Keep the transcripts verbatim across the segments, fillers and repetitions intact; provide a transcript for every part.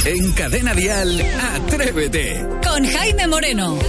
En Cadena Dial, Atrévete. Con Jaime Moreno.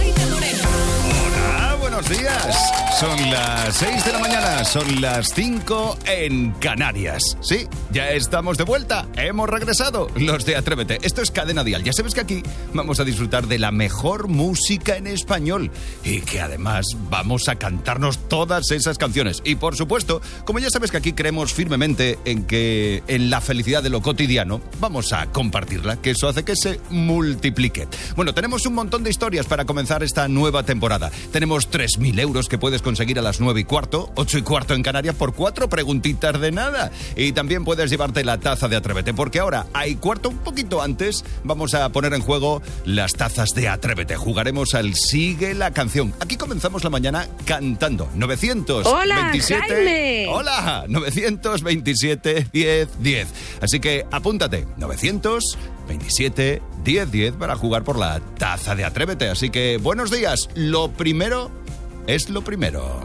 Hola, buenos días. Son las seis de la mañana, son las cinco en Canarias. Sí, ya estamos de vuelta, hemos regresado, los de Atrévete. Esto es Cadena Dial. Ya sabes que aquí vamos a disfrutar de la mejor música en español y que además vamos a cantarnos todas esas canciones. Y por supuesto, como ya sabes que aquí creemos firmemente en que en la felicidad de lo cotidiano, vamos a compartirla, que eso hace que se multiplique. Bueno, tenemos un montón de historias para comenzar esta nueva temporada. Tenemos tres mil euros que puedes conseguir a las nueve y cuarto, ocho y cuarto en Canarias por cuatro preguntitas de nada. Y también puedes llevarte la taza de Atrévete, porque ahora hay cuarto, un poquito antes, vamos a poner en juego las tazas de Atrévete. Jugaremos al Sigue la Canción. Aquí comenzamos la mañana cantando. novecientos veintisiete... ¡Hola, Jaime! ¡Hola! novecientos veintisiete, diez, diez. Así que apúntate. novecientos veintisiete, diez, diez para jugar por la taza de Atrévete. Así que buenos días. Lo primero es lo primero.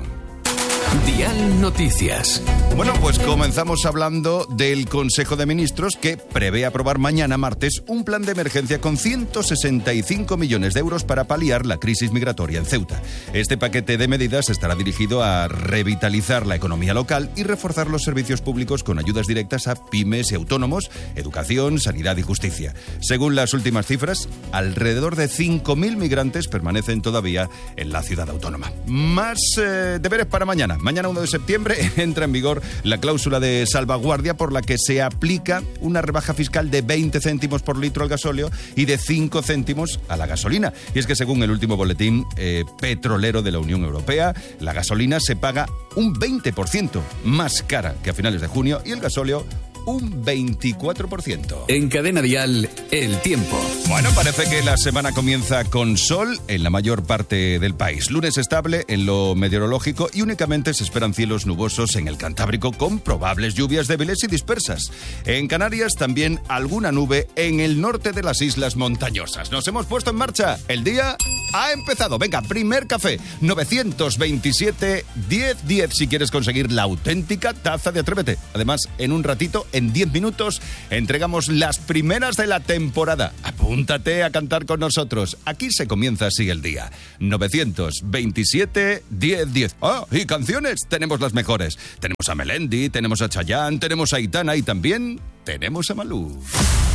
Dial Noticias. Bueno, pues comenzamos hablando del Consejo de Ministros que prevé aprobar mañana martes un plan de emergencia con ciento sesenta y cinco millones de euros para paliar la crisis migratoria en Ceuta. Este paquete de medidas estará dirigido a revitalizar la economía local y reforzar los servicios públicos con ayudas directas a pymes y autónomos, educación, sanidad y justicia. Según las últimas cifras, alrededor de cinco mil migrantes permanecen todavía en la ciudad autónoma. Más eh, deberes para mañana. Mañana uno de septiembre entra en vigor la cláusula de salvaguardia por la que se aplica una rebaja fiscal de veinte céntimos por litro al gasóleo y de cinco céntimos a la gasolina. Y es que según el último boletín eh, petrolero de la Unión Europea, la gasolina se paga un veinte por ciento más cara que a finales de junio y el gasóleo un veinticuatro por ciento. En Cadena Dial, el tiempo. Bueno, parece que la semana comienza con sol en la mayor parte del país. Lunes estable en lo meteorológico y únicamente se esperan cielos nubosos en el Cantábrico con probables lluvias débiles y dispersas. En Canarias también alguna nube en el norte de las islas montañosas. Nos hemos puesto en marcha. El día ha empezado. Venga, primer café. novecientos veintisiete, diez, diez si quieres conseguir la auténtica taza de Atrévete. Además, en un ratito, en diez minutos, entregamos las primeras de la temporada. Apúntate a cantar con nosotros. Aquí se comienza así el día. novecientos veintisiete, diez, diez. Ah, y canciones, tenemos las mejores. Tenemos a Melendi, tenemos a Chayanne, tenemos a Aitana y también tenemos a Malú.